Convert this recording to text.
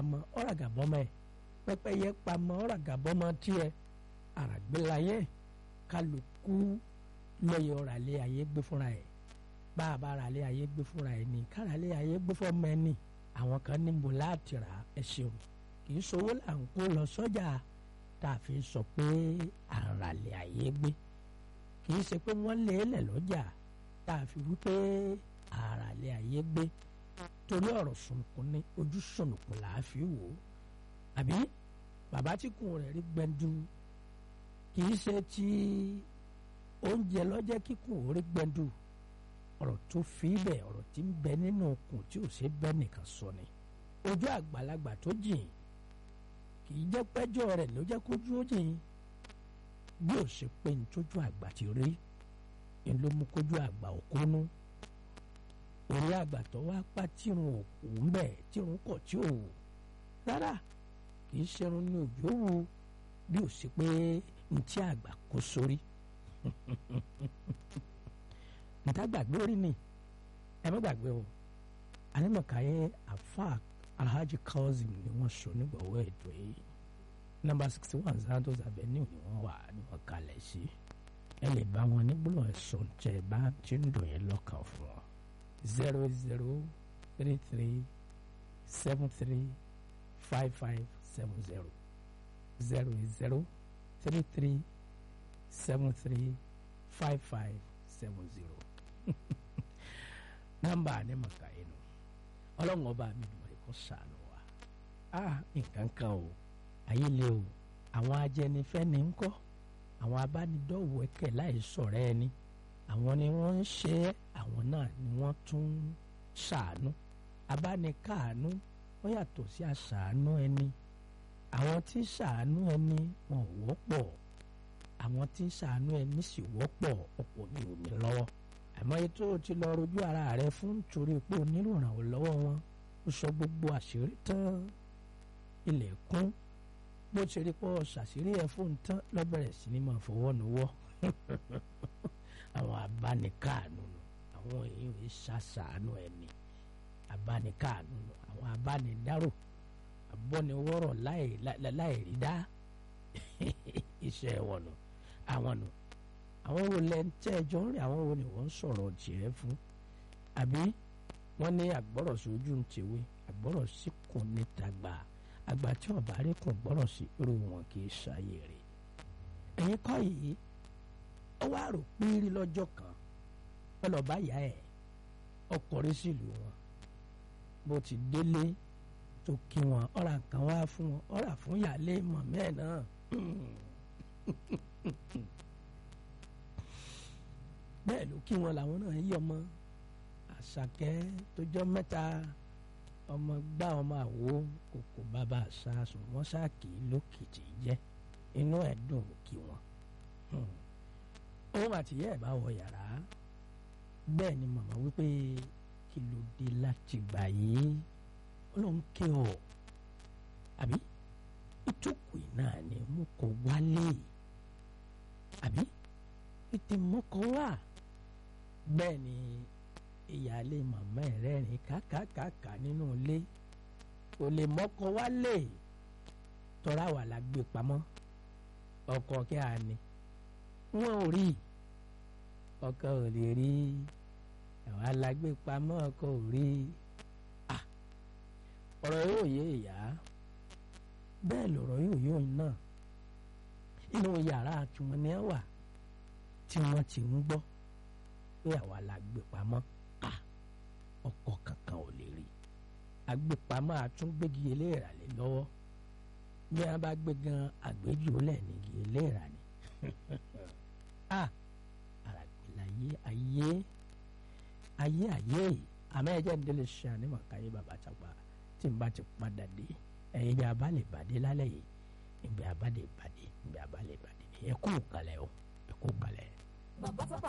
pamọ́ ọ̀ràgàbọ́mọ ẹ̀ pẹ́pẹ́yẹ pamọ́ ọ̀ràgàbọ́mọ tiẹ̀ àràgbélayé kálukú lọ́yẹ̀ ọ̀ràlẹ̀ ayé gbé fúnra ẹ̀ bá a bá ràlẹ̀ ayé gbé fúnra ẹ̀ ní káràlẹ̀ ayé gbé fọ́mọ ẹ̀ ní àwọn kan níbo láti rà ẹ ṣeun kì í sowó là ń kó lọ sọ́jà tá a fi sọ pé àràlẹ̀ ayé gbé kì í ṣe pé wọ́n lé lẹ̀ lọ́jà tá a fi wí pé àràlẹ̀ ayé gbé torí ọ̀rọ̀ sùnùkùn ní ojú sùnùkùn là á fi wò ó àbí bàbá tí kùn rẹ̀ rí gbẹ̀ndú kì í ṣe ti oúnjẹ lọ́jẹ́ kíkùn ó rí gbẹ̀ndú ọ̀rọ̀ tó fi bẹ̀ ọ̀rọ̀ tí ń bẹ nínú okùn tí ò ṣe bẹ́ẹ̀ nìkan sọ ni ojú àgbàlagbà tó jìn kì í jẹ́ pẹ́jọ́ rẹ̀ ló jẹ́ kójú ó jìn bí ó ṣe pé ní tójú àgbà ti rí ni ló mú kójú àgbà òkúnú orí àgbà tó wá pa tírun òkú ń bẹ̀ tírun kọ̀ tí ò wù rárá kì í ṣerun ní òjò wù bí ó ṣe pé ní tí àgbà kó sórí níta gbàgbé orí ni ẹ má gbàgbé o anímọ̀káyé àfa Alhaji Kazeem ni wọ́n sọ nígbàwọ́ ètò yìí nọ́mbà 61 Santos Avenue ni wọ́n wà ní wọ́n kalẹ̀ sí ẹ lè bá wọn ní gbọ́dọ̀ ẹ̀sọ́ tẹ bá ti ń dùn yẹn lọ́kàn fún wọn 0033735570 0033735570 nọ́mbà anímọ̀káyé nù ọlọ́run ọba mi dùn ẹ̀ kó ṣàánú wa nǹkan kan o ayé le o àwọn ajẹnifẹ́ni ń kọ́ àwọn abánidọ́wọ̀ ẹ̀kẹ́ láì sọ̀rọ̀ ẹni àwọn ni wọ́n ń ṣe àwọn náà ni wọ́n tún ń ṣàánú abánikáàánú wọ́n yàtọ̀ sí àṣàánú ẹni àwọn tí ń ṣàánú ẹni wọn ò wọ́pọ̀ àwọn tí ń ṣàánú ẹni sì wọ́pọ̀ ọ̀pọ̀ ní òní lọ́wọ́ àmọ́ ètò ti lọ rojú ara rẹ fún torí pé onírànwọ́ lọ́wọ́ wọn ó sọ gbogbo àṣírí tán ilẹ̀ kún bó ti rí pọ́ ṣàṣírí ẹ̀ fóun tán lọ́bẹ̀rẹ̀ sí ni máa fọwọ́ nuwọ́ àwọn abánikáàánú nù àwọn èèyàn yìí ṣàṣàánú ẹni abánikáàánú nù àwọn abánidárò abọ́niwọ́rọ̀ láì rí dá iṣẹ́ wọn nù àwọn nù àwọn wo lẹ́ ń tẹ́ ẹjọ́ ń rí àwọn wo ni wọ́n ń sọ̀rọ̀ tiẹ̀ fún àbí wọ́n ní àgbọ̀rọ̀ sí ojú ń tèwé àgbọ̀rọ̀ sí kùn níta gbà àgbà tí ọba rí kùn gbọ́rọ̀ sí irú wọn kì í ṣàyè rẹ̀ ẹ̀yin kọ́ yìí ó wá rò pírí lọ́jọ́ kan ó lọ bá yá ẹ̀ ọkọ̀rí sílùú wọn bó ti délé tó kí wọn ọ̀rà kan wá fún wọn ọ̀rà fún yàlé mọ̀mẹ́ náà bẹ́ẹ̀ ló kí wọn làwọn náà yí ọmọ àṣàkẹ́ tó jọ mẹ́ta ọmọ gbá ọmọ àwo kòkò bàbá àṣà ṣùgbọ́n ṣáàkì lókìtì jẹ́ inú ẹ̀ dùn kí wọn. òun àtìyẹ́ ẹ̀ bá wọ yàrá bẹ́ẹ̀ ni màmá wípé kí ló dé láti gbà yìí ó lóun ké ọ àbí ìjókòó náà ni mo kò wálé àbí ètè mọ́kọ́ wà bẹ́ẹ̀ ni ìyáálé màmá ẹ̀ rẹ́rìn kákàkàkà nínú ilé kò lè mọ́kọ́ wálé tọ́ra wà la gbé pamọ́ ọkọ kí a ní wọn ò rí ọkọ ò lè rí àwa la gbé pamọ́ ọkọ ò rí ọ̀rọ̀ yóò yé ìyá bẹ́ẹ̀ lọ̀rọ̀ yóò yé òun náà inú yàrá tiwọn ni ẹ wà tí wọ́n ti ń gbọ́ pé àwa la gbé pamọ́ ọkọ kankan ò lè rí agbépamọ́ àtúngbégi eléèrà lé lọ́wọ́ bí wọ́n bá gbé gan àgbéjò lẹ́ẹ̀nìgi eléèrà ni àràgbélayé ayé àmọ́ ẹ̀jẹ̀ ń délé ṣe ànímọ̀ káyé bàbá tàgbà tí n bá ti padà dé ẹ̀yin bí a bá lè bàdé lálẹ́ yìí ìgbé a bá lè bàdé ẹ kú kalẹ̀ o ẹ kú kalẹ̀. bàbá sábà